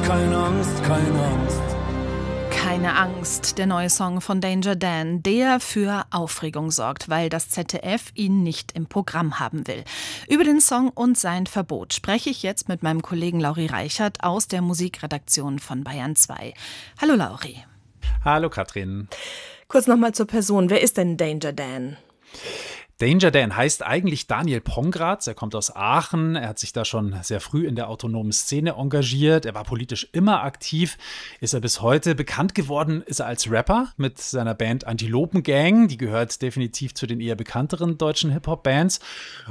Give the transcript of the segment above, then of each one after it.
keine Angst, keine Angst. Keine Angst, der neue Song von Danger Dan, der für Aufregung sorgt, weil das ZDF ihn nicht im Programm haben will. Über den Song und sein Verbot spreche ich jetzt mit meinem Kollegen Lauri Reichert aus der Musikredaktion von Bayern 2. Hallo Lauri. Hallo Katrin. Kurz nochmal zur Person, wer ist denn Danger Dan? Danger Dan heißt eigentlich Daniel Pongratz. Er kommt aus Aachen. Er hat sich da schon sehr früh in der autonomen Szene engagiert. Er war politisch immer aktiv. Ist er bis heute bekannt geworden, ist er als Rapper mit seiner Band Antilopen Gang. Die gehört definitiv zu den eher bekannteren deutschen Hip-Hop-Bands.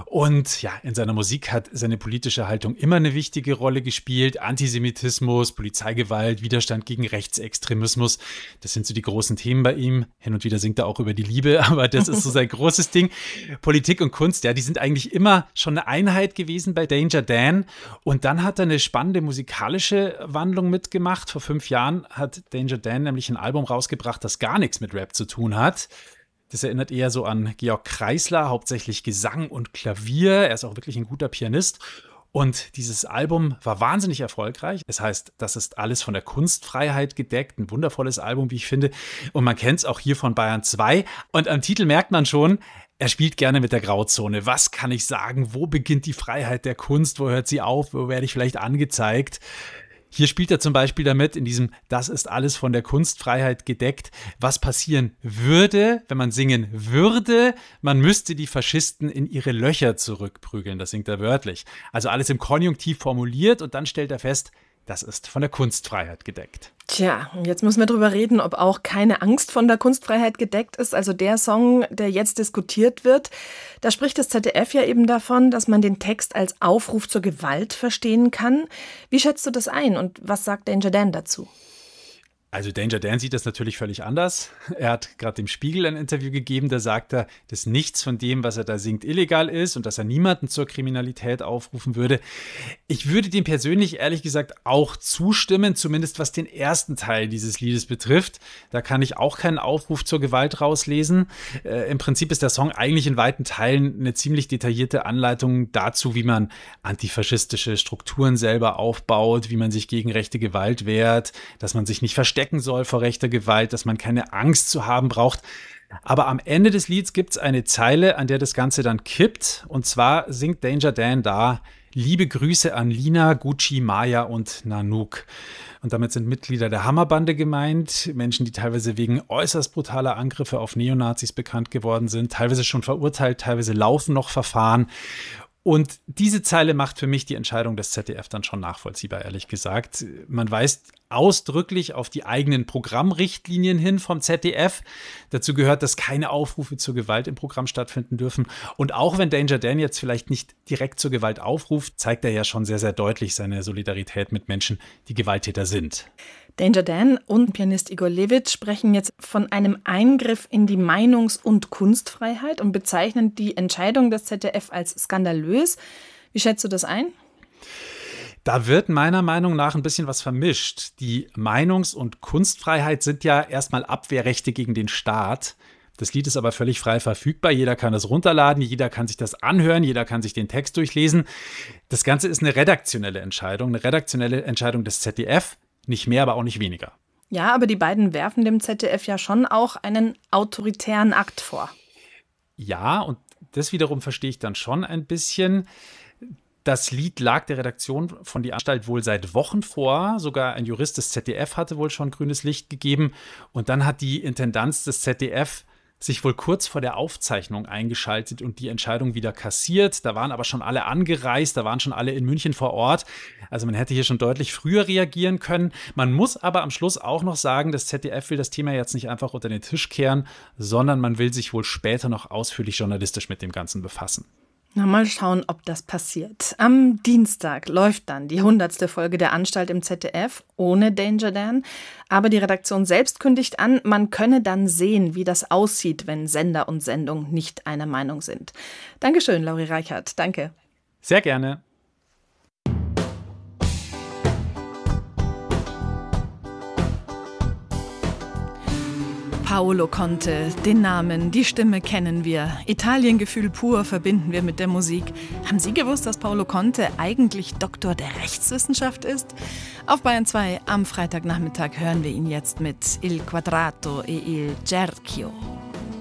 Und ja, in seiner Musik hat seine politische Haltung immer eine wichtige Rolle gespielt. Antisemitismus, Polizeigewalt, Widerstand gegen Rechtsextremismus. Das sind so die großen Themen bei ihm. Hin und wieder singt er auch über die Liebe, aber das ist so sein großes Ding. Politik und Kunst, ja, die sind eigentlich immer schon eine Einheit gewesen bei Danger Dan. Und dann hat er eine spannende musikalische Wandlung mitgemacht. Vor 5 Jahren hat Danger Dan nämlich ein Album rausgebracht, das gar nichts mit Rap zu tun hat. Das erinnert eher so an Georg Kreisler, hauptsächlich Gesang und Klavier. Er ist auch wirklich ein guter Pianist. Und dieses Album war wahnsinnig erfolgreich. Es heißt, das ist alles von der Kunstfreiheit gedeckt. Ein wundervolles Album, wie ich finde. Und man kennt es auch hier von Bayern 2. Und am Titel merkt man schon, er spielt gerne mit der Grauzone. Was kann ich sagen? Wo beginnt die Freiheit der Kunst? Wo hört sie auf? Wo werde ich vielleicht angezeigt? Hier spielt er zum Beispiel damit in diesem Das ist alles von der Kunstfreiheit gedeckt. Was passieren würde, wenn man singen würde? Man müsste die Faschisten in ihre Löcher zurückprügeln. Das singt er wörtlich. Also alles im Konjunktiv formuliert und dann stellt er fest, das ist von der Kunstfreiheit gedeckt. Tja, jetzt müssen wir drüber reden, ob auch keine Angst von der Kunstfreiheit gedeckt ist. Also der Song, der jetzt diskutiert wird, da spricht das ZDF ja eben davon, dass man den Text als Aufruf zur Gewalt verstehen kann. Wie schätzt du das ein und was sagt Danger Dan dazu? Also Danger Dan sieht das natürlich völlig anders. Er hat gerade dem Spiegel ein Interview gegeben, da sagt er, dass nichts von dem, was er da singt, illegal ist und dass er niemanden zur Kriminalität aufrufen würde. Ich würde dem persönlich ehrlich gesagt auch zustimmen, zumindest was den ersten Teil dieses Liedes betrifft. Da kann ich auch keinen Aufruf zur Gewalt rauslesen. Im Prinzip ist der Song eigentlich in weiten Teilen eine ziemlich detaillierte Anleitung dazu, wie man antifaschistische Strukturen selber aufbaut, wie man sich gegen rechte Gewalt wehrt, dass man sich nicht verstecken soll vor rechter Gewalt, dass man keine Angst zu haben braucht. Aber am Ende des Lieds gibt es eine Zeile, an der das Ganze dann kippt. Und zwar singt Danger Dan da: Liebe Grüße an Lina, Gucci, Maya und Nanook. Und damit sind Mitglieder der Hammerbande gemeint. Menschen, die teilweise wegen äußerst brutaler Angriffe auf Neonazis bekannt geworden sind, teilweise schon verurteilt, teilweise laufen noch Verfahren. Und diese Zeile macht für mich die Entscheidung des ZDF dann schon nachvollziehbar, ehrlich gesagt. Man weist ausdrücklich auf die eigenen Programmrichtlinien hin vom ZDF. Dazu gehört, dass keine Aufrufe zur Gewalt im Programm stattfinden dürfen. Und auch wenn Danger Dan jetzt vielleicht nicht direkt zur Gewalt aufruft, zeigt er ja schon sehr, sehr deutlich seine Solidarität mit Menschen, die Gewalttäter sind. Danger Dan und Pianist Igor Levit sprechen jetzt von einem Eingriff in die Meinungs- und Kunstfreiheit und bezeichnen die Entscheidung des ZDF als skandalös. Wie schätzt du das ein? Da wird meiner Meinung nach ein bisschen was vermischt. Die Meinungs- und Kunstfreiheit sind ja erstmal Abwehrrechte gegen den Staat. Das Lied ist aber völlig frei verfügbar. Jeder kann es runterladen, jeder kann sich das anhören, jeder kann sich den Text durchlesen. Das Ganze ist eine redaktionelle Entscheidung des ZDF. Nicht mehr, aber auch nicht weniger. Ja, aber die beiden werfen dem ZDF ja schon auch einen autoritären Akt vor. Ja, und das wiederum verstehe ich dann schon ein bisschen. Das Lied lag der Redaktion von Die Anstalt wohl seit Wochen vor. Sogar ein Jurist des ZDF hatte wohl schon grünes Licht gegeben. Und dann hat die Intendanz des ZDF sich wohl kurz vor der Aufzeichnung eingeschaltet und die Entscheidung wieder kassiert. Da waren aber schon alle angereist, da waren schon alle in München vor Ort. Also man hätte hier schon deutlich früher reagieren können. Man muss aber am Schluss auch noch sagen, das ZDF will das Thema jetzt nicht einfach unter den Tisch kehren, sondern man will sich wohl später noch ausführlich journalistisch mit dem Ganzen befassen. Na, mal schauen, ob das passiert. Am Dienstag läuft dann die 100. Folge der Anstalt im ZDF ohne Danger Dan. Aber die Redaktion selbst kündigt an, man könne dann sehen, wie das aussieht, wenn Sender und Sendung nicht einer Meinung sind. Dankeschön, Lauri Reichert. Danke. Sehr gerne. Paolo Conte, den Namen, die Stimme kennen wir. Italiengefühl pur verbinden wir mit der Musik. Haben Sie gewusst, dass Paolo Conte eigentlich Doktor der Rechtswissenschaft ist? Auf Bayern 2 am Freitagnachmittag hören wir ihn jetzt mit Il Quadrato e il Cerchio.